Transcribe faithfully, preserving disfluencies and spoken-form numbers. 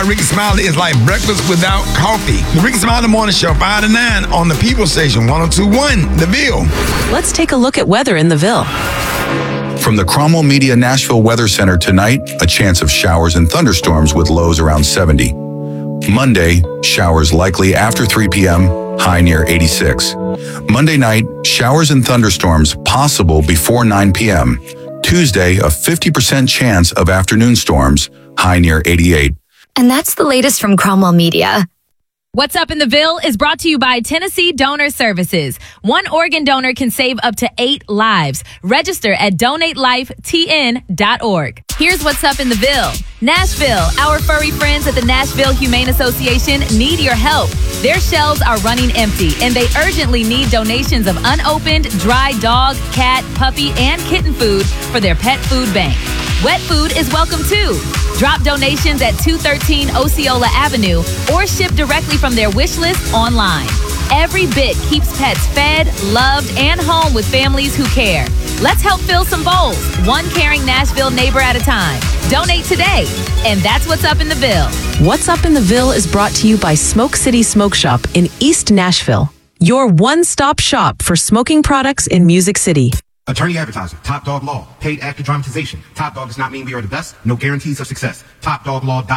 Ricky Smiley is like breakfast without coffee. The Ricky Smiley Morning Show, five to nine on the People Station, one oh two point one, The Ville. Let's take a look at weather in the Ville. From the Cromwell Media Nashville Weather Center tonight, a chance of showers and thunderstorms with lows around seventy. Monday, showers likely after three p.m., high near eighty-six. Monday night, showers and thunderstorms possible before nine p.m. Tuesday, a fifty percent chance of afternoon storms, high near eighty-eight. And that's the latest from Cromwell Media. What's Up in the Ville is brought to you by Tennessee Donor Services. One organ donor can save up to eight lives. Register at donate life t n dot org. Here's what's up in the Ville. Nashville. Our furry friends at the Nashville Humane Association need your help. Their shelves are running empty, and they urgently need donations of unopened, dry dog, cat, puppy, and kitten food for their pet food bank. Wet food is welcome too. Drop donations at two thirteen Osceola Avenue or ship directly from their wish list online. Every bit keeps pets fed, loved, and home with families who care. Let's help fill some bowls, one caring Nashville neighbor at a time. Donate today. And that's what's up in the Ville. What's Up in the Ville is brought to you by Smoke City Smoke Shop in East Nashville, your one-stop shop for smoking products in Music City. Attorney advertising, Top Dog Law, paid actor dramatization. Top Dog does not mean we are the best, no guarantees of success. Top Dog Law.